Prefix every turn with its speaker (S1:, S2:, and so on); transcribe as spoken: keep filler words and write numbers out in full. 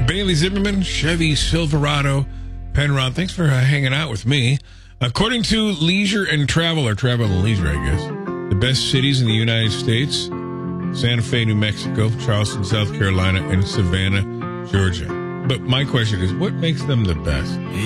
S1: Bailey Zimmerman, Chevy Silverado, Penrod. Thanks for uh, hanging out with me. According to Leisure and Travel, or Travel and Leisure, I guess, the best cities in the United States: Santa Fe, New Mexico; Charleston, South Carolina; and Savannah, Georgia. But my question is, what makes them the best?